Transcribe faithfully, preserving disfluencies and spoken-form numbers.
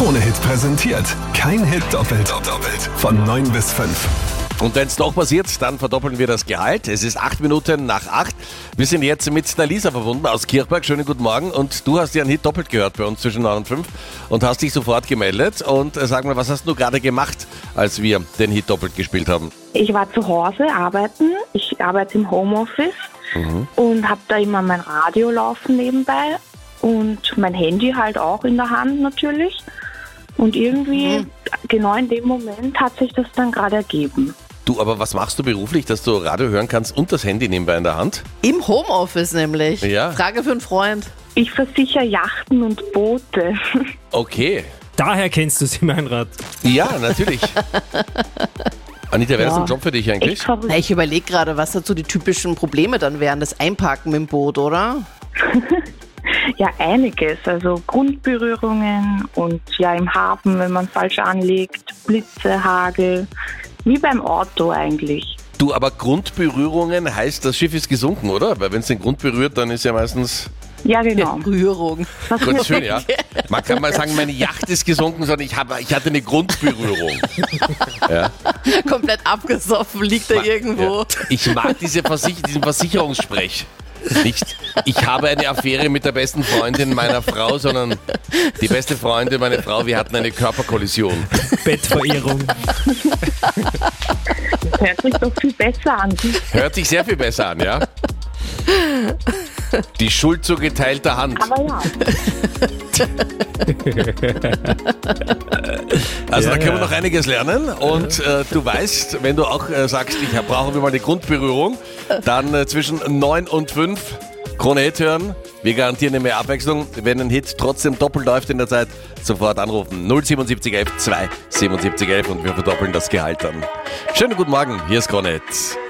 Krone-Hit präsentiert. Kein Hit doppelt. doppelt. Von neun bis fünf. Und wenn es doch passiert, dann verdoppeln wir das Gehalt. Es ist acht Minuten nach acht. Wir sind jetzt mit der Lisa verbunden aus Kirchberg. Schönen guten Morgen. Und du hast ja einen Hit doppelt gehört bei uns zwischen neun und fünf und hast dich sofort gemeldet. Und äh, sag mal, was hast du gerade gemacht, als wir den Hit doppelt gespielt haben? Ich war zu Hause arbeiten. Ich arbeite im Homeoffice mhm. und habe da immer mein Radio laufen nebenbei und mein Handy halt auch in der Hand natürlich. Und irgendwie, mhm. genau in dem Moment hat sich das dann gerade ergeben. Du, aber was machst du beruflich, dass du Radio hören kannst und das Handy nebenbei in der Hand? Im Homeoffice nämlich. Ja. Frage für einen Freund. Ich versichere Yachten und Boote. Okay. Daher kennst du sie, Meinrad. Ja, natürlich. Anita, wäre das Ja. ein Job für dich eigentlich? Echt verrückt. Na, ich überlege gerade, was dazu die typischen Probleme dann wären. Das Einparken mit dem Boot, oder? Ja, einiges. Also Grundberührungen und ja im Hafen, wenn man falsch anlegt, Blitze, Hagel, wie beim Auto eigentlich. Du, aber Grundberührungen heißt, das Schiff ist gesunken, oder? Weil wenn es den Grund berührt, dann ist ja meistens... Ja, genau. Berührung. Ganz schön, ja. Man kann mal sagen, meine Yacht ist gesunken, sondern ich, habe, ich hatte eine Grundberührung. Ja. Komplett abgesoffen, liegt er irgendwo. Ja. Ich mag diese Versich- diesen Versicherungssprech nicht. Ich habe eine Affäre mit der besten Freundin meiner Frau, sondern die beste Freundin, meine Frau, wir hatten eine Körperkollision. Bettverehrung. Das hört sich doch viel besser an. Hört sich sehr viel besser an, ja? Die Schuld zu geteilter Hand. Aber ja. Also Ja, da können wir ja. noch einiges lernen und äh, du weißt, wenn du auch äh, sagst, ich brauche mal eine Grundberührung, dann äh, zwischen neun und fünf Krone-Hit hören. Wir garantieren eine mehr Abwechslung. Wenn ein Hit trotzdem doppelt läuft in der Zeit, sofort anrufen. null siebenundsiebzig elf zwei siebenundsiebzig elf und wir verdoppeln das Gehalt dann. Schönen guten Morgen, hier ist Krone-Hit.